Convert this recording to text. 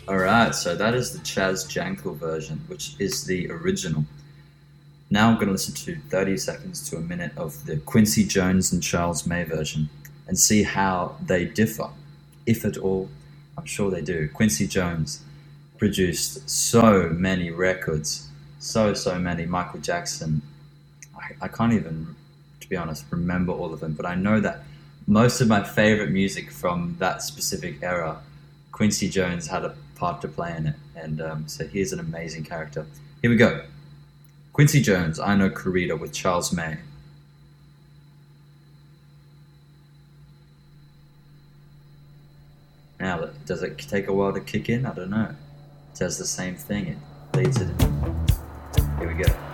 Alright, so that is the Chaz Jankel version, which is the original. Now I'm going to listen to 30 seconds to a minute of the Quincy Jones and Charles May version and see how they differ, if at all. I'm sure they do. Quincy Jones produced so many records, so many. Michael Jackson. I can't even, to be honest, remember all of them, but I know that most of my favorite music from that specific era, Quincy Jones had a part to play in it. And so here's an amazing character. Here we go. Quincy Jones, I Know Corrida with Charles May. Now, does it take a while to kick in? I don't know. It does the same thing. It leads it in. Here we go.